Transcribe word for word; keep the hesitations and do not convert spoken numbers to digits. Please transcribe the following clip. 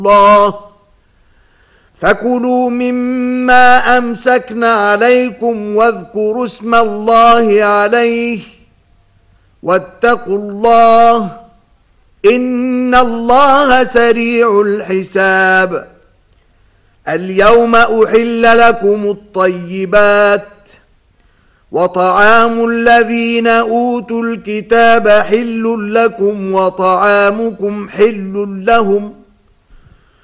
الله فكلوا مما أمسكنا عليكم واذكروا اسم الله عليه واتقوا الله إن الله سريع الحساب. اليوم أحل لكم الطيبات وطعام الذين أوتوا الكتاب حل لكم وطعامكم حل لهم